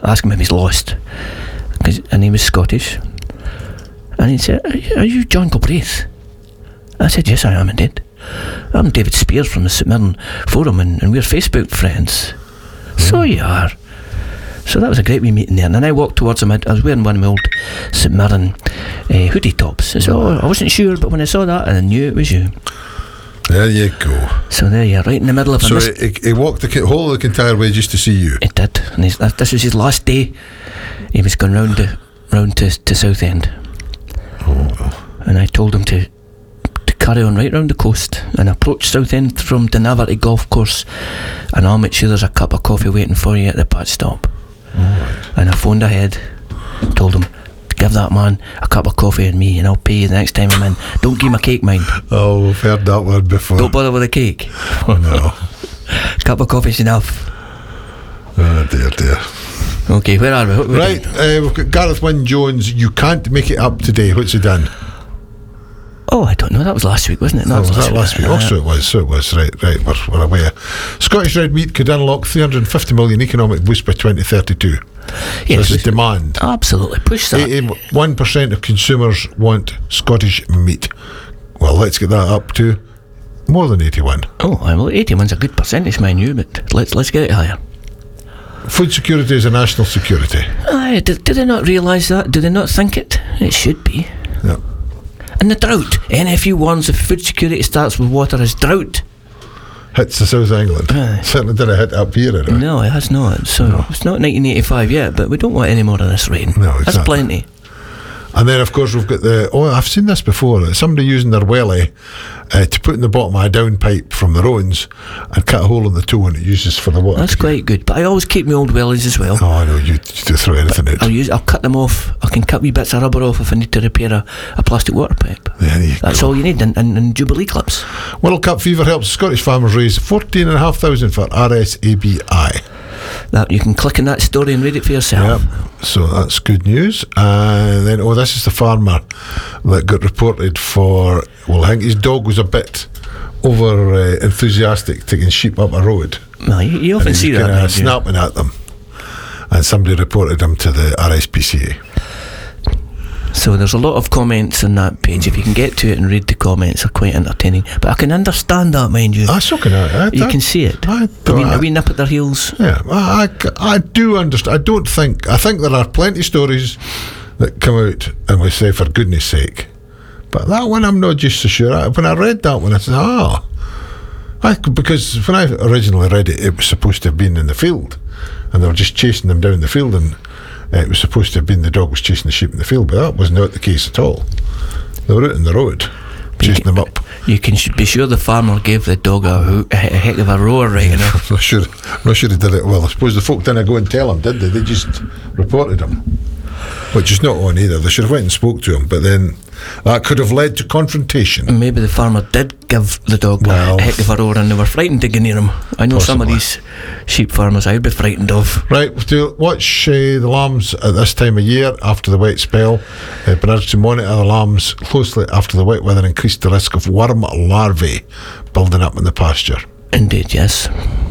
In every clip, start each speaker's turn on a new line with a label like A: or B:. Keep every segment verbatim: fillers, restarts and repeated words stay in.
A: ask him if he's lost, cause, and he was Scottish. And he said, "Are you John Galbraith?" I said, "Yes, I am indeed. I'm David Spears from the St Mirren Forum, and, and we're Facebook friends." Mm. So you are. So that was a great wee meeting there. And then I walked towards him. I was wearing one of my old St Mirren uh, hoodie tops. So oh, I wasn't sure, but when I saw that, I knew it was you.
B: There you go.
A: So there you are, right in the middle of
B: so
A: a...
B: So he, he walked the whole of the entire way just to see you?
A: He did. And he's, this was his last day. He was going round, the, round to, to Southend.
B: Oh.
A: And I told him to to carry on right round the coast and approach Southend from Dunaverty Golf Course, and I'll make sure there's a cup of coffee waiting for you at the pit stop. Right. And I phoned ahead, told him, give that man a cup of coffee and me, and I'll pay you the next time I'm in. Don't give my cake, mind.
B: Oh, we've heard that one before.
A: Don't bother with the cake.
B: No.
A: Cup of coffee's enough.
B: Oh dear, dear.
A: Okay, where are we? What
B: right, uh, we've got Gareth Wyn-Jones. You can't make it up today. What's he done?
A: Oh, I don't know. That was last week, wasn't it? No,
B: oh, was
A: last
B: that last week? week? Oh, so it was. So it was. Right, right. We're, we're aware. Scottish red meat could unlock three hundred fifty million economic boost by twenty thirty-two.
A: Yes,
B: there's a demand.
A: Absolutely, push that.
B: eighty-one percent of consumers want Scottish meat. Well, let's get that up to more than eighty-one.
A: Oh, well, eighty-one's a good percentage, mind you, but let's let's get it higher.
B: Food security is a national security.
A: Aye, do, do they not realise that? Do they not think it? It should be.
B: Yeah.
A: And the drought. N F U warns if food security starts with water as drought.
B: Hits the South of England.
A: Aye.
B: Certainly didn't hit up here, anyway.
A: No, it has not. So
B: no.
A: It's not nineteen eighty-five yet, but we don't want any more of this rain.
B: No, exactly.
A: That's plenty.
B: And then, of course, we've got the... Oh, I've seen this before. Somebody using their welly uh, to put in the bottom of a down pipe from their owns and cut a hole in the toe, and it uses for the water.
A: That's quite good. But I always keep my old wellies as well.
B: Oh, I know. You, you do throw anything out.
A: I'll, use, I'll cut them off. I can cut wee bits of rubber off if I need to repair a, a plastic water pipe.
B: There you
A: That's
B: go.
A: all you need, and, and, and Jubilee clips.
B: World Cup fever helps Scottish farmers raise fourteen thousand five hundred for R S A B I.
A: That you can click on that story and read it for yourself.
B: Yep. So that's good news. And then, oh, this is the farmer that got reported for, well, I think his dog was a bit over uh, enthusiastic taking sheep up a road.
A: Well, you, you often
B: and
A: see
B: he was
A: that.
B: kind of snapping at them. And somebody reported him to the R S P C A.
A: So there's a lot of comments on that page. If you can get to it and read the comments, they're quite entertaining. But I can understand that, mind you.
B: Ah, so can I. I
A: you
B: I,
A: can see it.
B: I,
A: I mean,
B: I,
A: are we nip at their heels?
B: Yeah, I, I, I do understand. I don't think. I think there are plenty of stories that come out and we say, for goodness sake. But that one, I'm not just so sure. I, when I read that one, I said, ah. I, because when I originally read it, it was supposed to have been in the field. And they were just chasing them down the field, and it was supposed to have been the dog was chasing the sheep in the field, but that was not the case at all. They were out in the road, chasing
A: can,
B: them up.
A: You can sh- be sure the farmer gave the dog a, ho- a heck of a roar, right? You know?
B: I'm not sure, I'm not sure he did it well. I suppose the folk didn't go and tell him, did they? They just reported him. Which is not on either. They should have went and spoke to him, but then that could have led to confrontation.
A: Maybe the farmer did give the dog
B: well,
A: a heck of a roar and they were frightened to go near him. I know
B: possibly.
A: some of these sheep farmers I'd be frightened of.
B: Right, to watch uh, the lambs at this time of year after the wet spell. Uh, been urged to monitor the lambs closely after the wet weather increased the risk of worm larvae building up in the pasture.
A: Indeed, yes.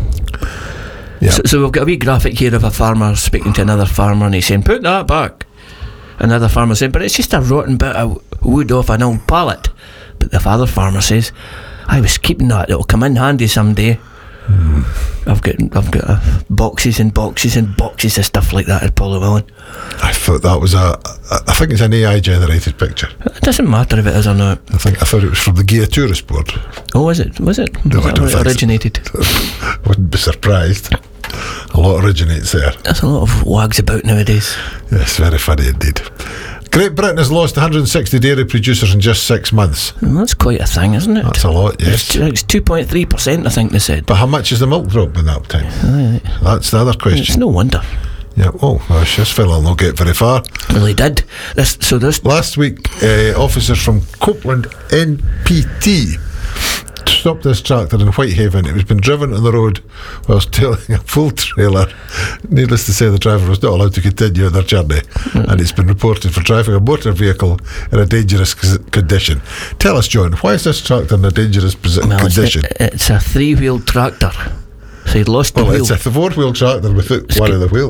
B: Yep.
A: So, so we've got a wee graphic here of a farmer speaking to another farmer, and he's saying, "Put that back." Another farmer saying, "But it's just a rotten bit of wood off an old pallet." But the other farmer says, "I was keeping that, it'll come in handy someday." Mm. I've got I've got uh, boxes and boxes and boxes of stuff like that at Pollywillan.
B: I thought that was a, a I think it's an A I generated picture.
A: It doesn't matter if it is or not.
B: I think I thought it was from the Gaia Tourist Board.
A: Oh, is it? Was it?
B: No,
A: was
B: I
A: that
B: don't
A: where it
B: think
A: originated?
B: So. I wouldn't be surprised. A lot originates there.
A: There's a lot of wags about nowadays.
B: Yes, very funny indeed. Great Britain has lost one hundred sixty dairy producers in just six months.
A: Well, that's quite a thing, isn't it?
B: That's a lot, yes.
A: It's, it's two point three percent, I think they said.
B: But how much is the milk drop in that time?
A: Aye.
B: That's the other question.
A: It's no wonder.
B: Yeah, oh, gosh, this fella will not get very far.
A: Well, he did. This, so this
B: Last week, uh, officers from Copeland N P T stopped this tractor in Whitehaven. It was been driven on the road whilst tailing a full trailer. Needless to say, the driver was not allowed to continue their journey, mm. and it's been reported for driving a motor vehicle in a dangerous condition. Tell us, John, why is this tractor in a dangerous posi-
A: well,
B: condition?
A: It's, a, it's a three-wheel tractor, so he'd lost the
B: well,
A: wheel.
B: it's a four-wheel tractor without it's one got, of the wheels.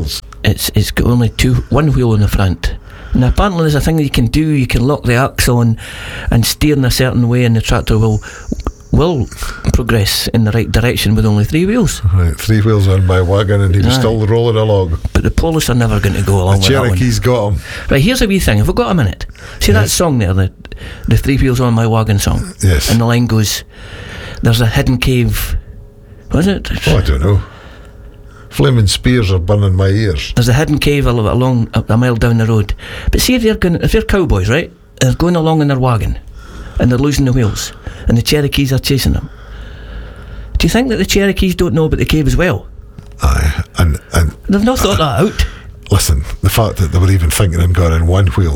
A: it's it's got only two, one wheel in the front. And apparently there's a thing that you can do. You can lock the axle on and steer in a certain way, and the tractor will will progress in the right direction with only three wheels.
B: Right, three wheels on my wagon, and he was
A: Aye.
B: still rolling along.
A: But the Polis are never going to go along
B: The
A: with that one.
B: Cherokee's got him.
A: Right, here's a wee thing. Have we got a minute? See that
B: Yes.
A: song there, the the three wheels on my wagon song?
B: Yes.
A: And the line goes, there's a hidden cave. Was it?
B: Oh, I don't know. Flaming spears are burning my ears.
A: There's a hidden cave a, lo- along a, a mile down the road. But see if they're going, if they're cowboys, right? They're going along in their wagon, and they're losing the wheels, and the Cherokees are chasing them. Do you think that the Cherokees don't know about the cave as well?
B: Aye, and and
A: They've not thought that out.
B: listen, the fact that they were even thinking and going in one wheel,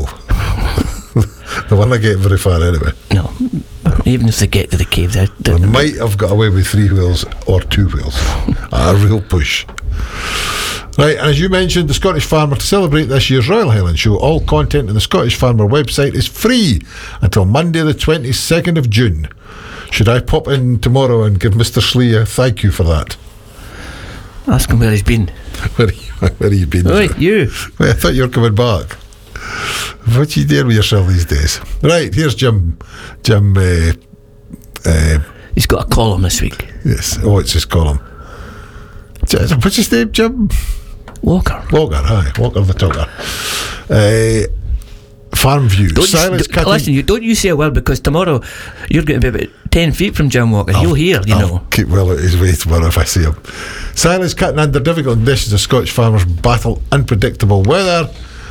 B: they weren't getting very far anyway.
A: No, even if they get to the cave, they,
B: They
A: they,
B: might have got away with three wheels or two wheels. A real push. Right, and as you mentioned, the Scottish Farmer, to celebrate this year's Royal Highland Show, all content on the Scottish Farmer website is free until Monday the twenty-second of June. Should I pop in tomorrow and give Mister Slee a thank you for that?
A: ask him where he's been.
B: Where, where have you been?
A: Right, you.
B: Well, I thought you were coming back. What you doing with yourself these days? Right, here's Jim. Jim, uh, uh,
A: He's got a column this week.
B: yes, oh, it's his column. J- What's his name, Jim?
A: Walker.
B: Walker, hi, Walker the Talker. Uh, Farm View.
A: Don't
B: Silence
A: you,
B: cutting.
A: listen, you don't you say a word, because tomorrow you're going to be about ten feet from Jim Walker. He'll hear, you
B: I'll
A: know.
B: keep well out his way tomorrow if I see him. Silence cutting under difficult conditions as Scottish farmers battle unpredictable weather,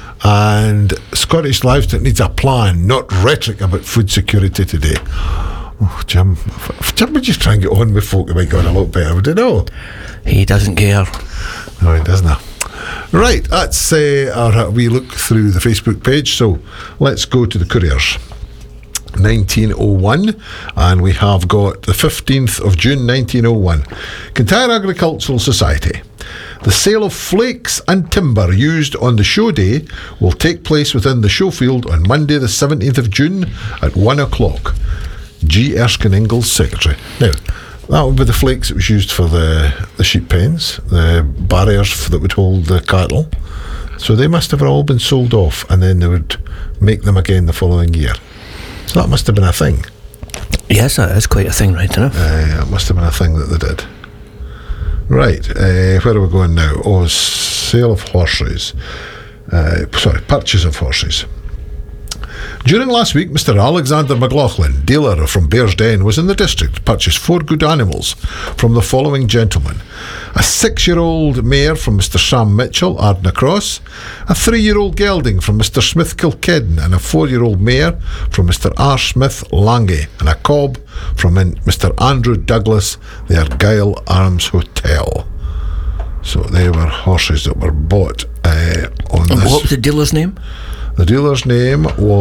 B: and Scottish livestock needs a plan, not rhetoric about food security today. Oh, Jim, if Jim would just try and get on with folk, it might go on a lot better, would it know?
A: He doesn't care.
B: No, he doesn't. Right, that's uh, our we look through the Facebook page. So let's go to the Couriers. nineteen oh one, and we have got the fifteenth of June nineteen oh one. Kintyre Agricultural Society. The sale of flakes and timber used on the show day will take place within the show field on Monday the seventeenth of June at one o'clock. G. Erskine Ingalls, Secretary. Now, that would be the flakes that was used for the, the sheep pens, the barriers f- that would hold the cattle. So they must have all been sold off, and then they would make them again the following year. So that must have been a thing.
A: Yes, that is quite a thing, right enough.
B: Uh, it must have been a thing that they did. Right, uh, where are we going now? Oh, sale of horses. Uh, sorry, purchase of horses. During last week, Mister Alexander McLaughlin, dealer from Bearsden, was in the district to purchase four good animals from the following gentlemen: a six-year-old mare from Mister Sam Mitchell, Ardna Cross, a three-year-old gelding from Mister Smith Kilkedden, and a four-year-old mare from Mister R. Smith Lange, and a cob from Mister Andrew Douglas, the Argyle Arms Hotel. So they were horses that were bought uh, on
A: And
B: this.
A: what was the dealer's name?
B: The dealer's name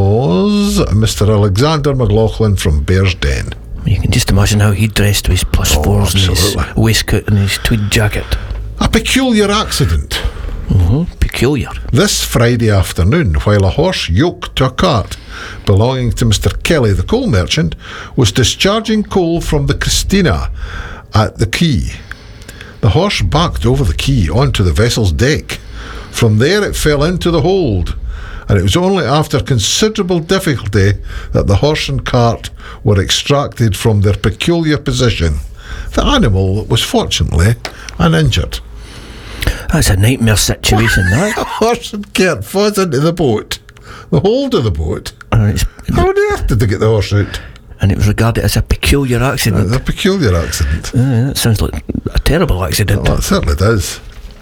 B: was Mister Alexander McLaughlin from Bearsden.
A: You can just imagine how he dressed with his plus
B: Oh,
A: fours and
B: absolutely.
A: his waistcoat and his tweed jacket.
B: A peculiar accident.
A: Mm-hmm. Peculiar.
B: This Friday afternoon, while a horse yoked to a cart belonging to Mister Kelly, the coal merchant, was discharging coal from the Christina at the quay. The horse backed over the quay onto the vessel's deck. From there it fell into the hold, and it was only after considerable difficulty that the horse and cart were extracted from their peculiar position. The animal was fortunately uninjured.
A: That's a nightmare situation,
B: The
A: that.
B: horse and cart falls into the boat, the hold of the boat.
A: And, it's,
B: How on earth did they get the horse out?
A: and it was regarded as a peculiar accident.
B: It's a peculiar accident.
A: Uh, that sounds like a terrible accident.
B: Well, it certainly does.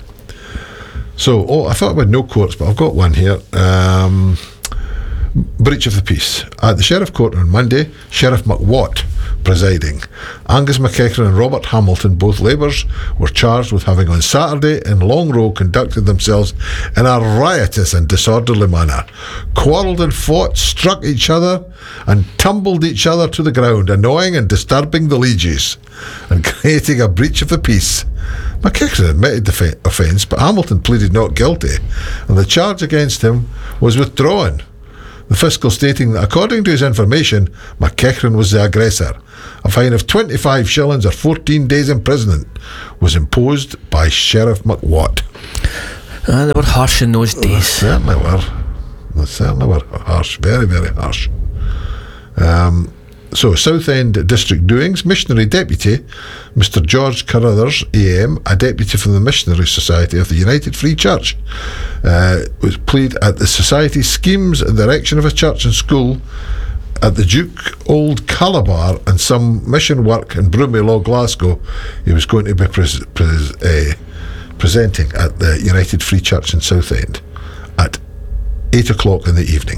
B: So, oh, I thought we had no courts, but I've got one here. Um, breach of the peace. At the Sheriff Court on Monday, Sheriff McWatt presiding. Angus McEachran and Robert Hamilton, both labours, were charged with having on Saturday in Long Row conducted themselves in a riotous and disorderly manner, quarrelled and fought, struck each other, and tumbled each other to the ground, annoying and disturbing the lieges, and creating a breach of the peace. McEachran admitted the fe- offence, but Hamilton pleaded not guilty, and the charge against him was withdrawn. The fiscal stating that according to his information, McEachran was the aggressor. A fine of twenty-five shillings or fourteen days imprisonment was imposed by Sheriff McWatt.
A: Uh, they were harsh in those
B: They
A: days.
B: certainly were. They certainly were harsh, very, very harsh. Um, so, Southend District Doings, Missionary Deputy, Mister George Carruthers, A M, a deputy from the Missionary Society of the United Free Church, uh, was plead at the Society's schemes and direction of a church and school at the Duke Old Calabar and some mission work in Broomielaw, Glasgow. He was going to be pres- pres- uh, presenting at the United Free Church in Southend at eight o'clock in the evening.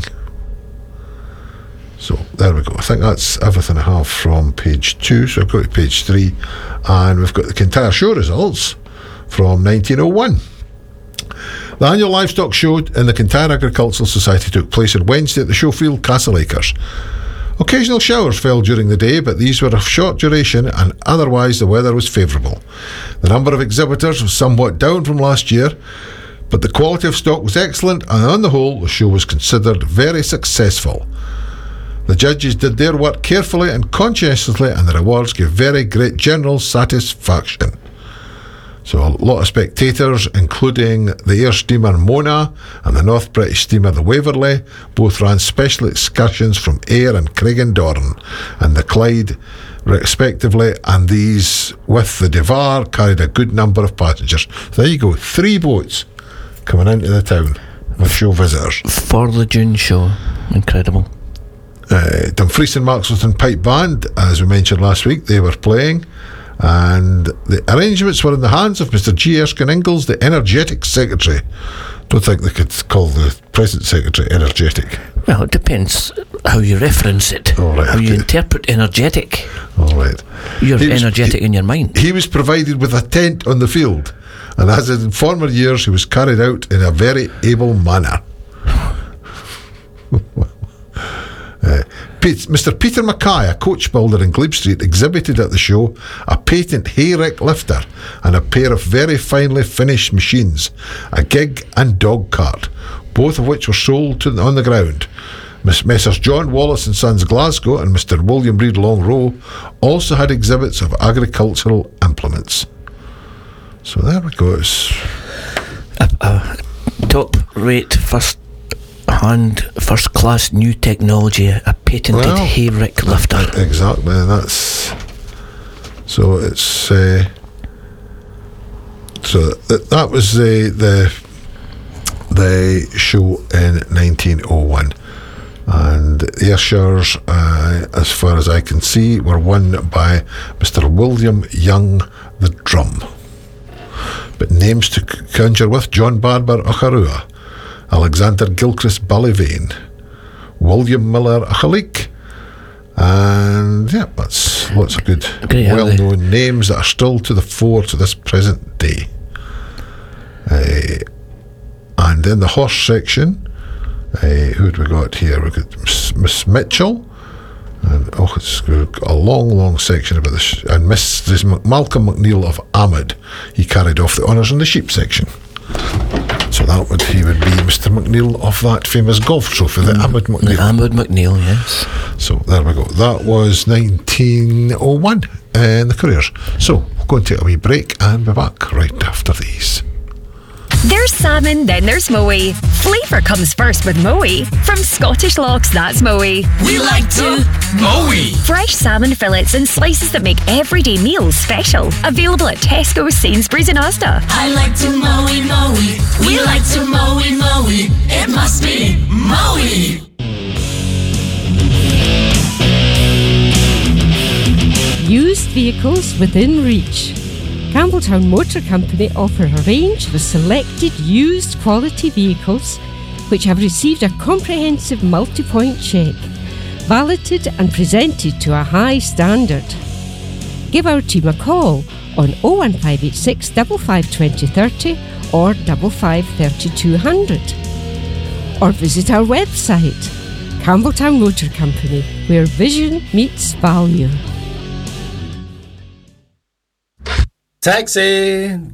B: So there we go. I think that's everything I have from page two. So I've got to page three, and we've got the Kintyre Show results from nineteen oh one. The annual livestock show in the Kintyre Agricultural Society took place on Wednesday at the Showfield, Castleacres. Occasional showers fell during the day, but these were of short duration, and otherwise the weather was favourable. The number of exhibitors was somewhat down from last year, but the quality of stock was excellent, and on the whole the show was considered very successful. The judges did their work carefully and conscientiously, and the rewards gave very great general satisfaction. So a lot of spectators, including the air steamer Mona and the North British steamer the Waverley, both ran special excursions from Ayr and Craigendorn and the Clyde respectively, and these with the Devar carried a good number of passengers. So there you go, three boats coming into the town with show visitors.
A: For the June show. Incredible.
B: Uh, Dumfries and Marksleton Pipe Band, as we mentioned last week, they were playing, and the arrangements were in the hands of Mister G. Erskine Ingalls, the energetic secretary. Don't think they could call the present secretary energetic.
A: Well, it depends how you reference it,
B: Oh, right,
A: how you
B: okay.
A: interpret energetic.
B: All right.
A: You're
B: He was-
A: energetic
B: he-
A: in your mind.
B: He was provided with a tent on the field, and as in former years, he was carried out in a very able manner. Uh, Pete, Mister Peter Mackay, a coach builder in Glebe Street, exhibited at the show a patent hayrick lifter and a pair of very finely finished machines, a gig and dog cart, both of which were sold to, on the ground. Miss Messrs John Wallace and Sons Glasgow and Mister William Reid Long Row also had exhibits of agricultural implements. So there we go. It's
A: A, a top rate first hand, first class new technology, a patented
B: Well,
A: hayrick lifter.
B: exactly, and that's so it's uh, so th- that was the the the show in nineteen oh one, and the Ayrshires, uh, as far as I can see, were won by Mister William Young the drum. But names to c- conjure with: John Barber Ocharua, Alexander Gilchrist Ballyvane, William Miller Achalik, and yeah, that's lots of good,
A: Great, aren't they?
B: well-known names that are still to the fore to this present day. Uh, and in the horse section, uh, who have we got here? We've got Miss, Miss Mitchell, and oh, it's got a long, long section about this. And Missus Malcolm McNeil of Ahmed, he carried off the honours in the sheep section. So that would he would be Mister McNeil of that famous golf trophy, the Ahmed
A: The
B: McNeil.
A: Ahmed McNeil, yes.
B: So there we go. That was nineteen oh one in the Couriers. So we'll go and take a wee break and be back right after these.
C: There's salmon, then there's Moe. Flavour comes first with Moe. From Scottish Lochs, that's Moe.
D: We like to Moe.
C: Fresh salmon fillets and slices that make everyday meals special. Available at Tesco, Sainsbury's and Asda.
D: I like to Moe Moe. We like to Moe Moe. It must be Moe.
E: Used vehicles within reach. Campbelltown Motor Company offer a range of selected used quality vehicles which have received a comprehensive multi-point check, validated and presented to a high standard. Give our team a call on oh one five eight six, five five two oh three oh or five five three two hundred. Or visit our website, Campbelltown Motor Company, where vision meets value.
F: Taxi!